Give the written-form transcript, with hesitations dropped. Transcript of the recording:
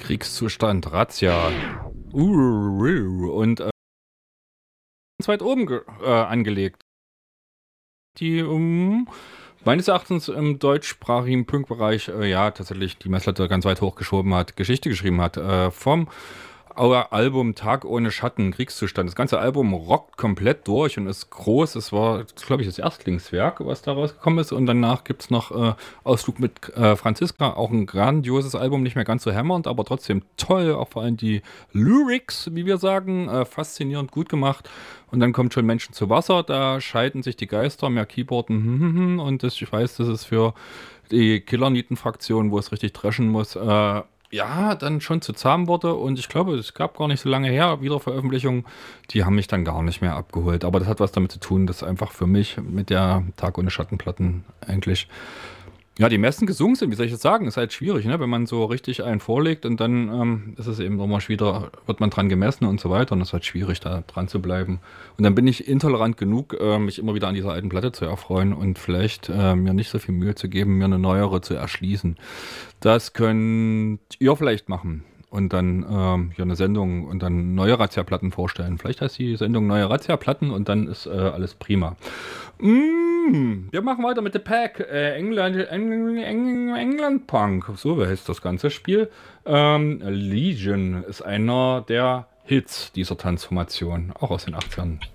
Kriegszustand, Razzia. Und ganz weit oben angelegt. Die meines Erachtens im deutschsprachigen Punkbereich ja tatsächlich die Messlatte ganz weit hochgeschoben hat, Geschichte geschrieben hat. Vom Album Tag ohne Schatten, Kriegszustand. Das ganze Album rockt komplett durch und ist groß. Es war, glaube ich, das Erstlingswerk, was da rausgekommen ist. Und danach gibt es noch Ausflug mit Franziska. Auch ein grandioses Album, nicht mehr ganz so hämmernd, aber trotzdem toll. Auch vor allem die Lyrics, wie wir sagen, faszinierend gut gemacht. Und dann kommt schon Menschen zu Wasser. Da scheiden sich die Geister, mehr Keyboard und ich weiß, das ist für die Killernieten-Fraktion, wo es richtig dreschen muss, ja, dann schon zu zahm wurde und ich glaube, es gab gar nicht so lange her Wiederveröffentlichungen, die haben mich dann gar nicht mehr abgeholt. Aber das hat was damit zu tun, dass einfach für mich mit der Tag ohne Schattenplatten eigentlich, ja, die meisten gesungen sind. Wie soll ich das sagen? Ist halt schwierig, ne? Wenn man so richtig einen vorlegt und dann ist es eben nochmal wieder, wird man dran gemessen und so weiter und es ist halt schwierig, da dran zu bleiben. Und dann bin ich intolerant genug, mich immer wieder an dieser alten Platte zu erfreuen und vielleicht mir nicht so viel Mühe zu geben, mir eine neuere zu erschließen. Das könnt ihr vielleicht machen. Und dann hier eine Sendung und dann neue Razzia-Platten vorstellen. Vielleicht heißt die Sendung neue Razzia-Platten und dann ist alles prima. Wir machen weiter mit The Pack. England Punk. So heißt das ganze Spiel. Legion ist einer der Hits dieser Transformation. Auch aus den 80ern.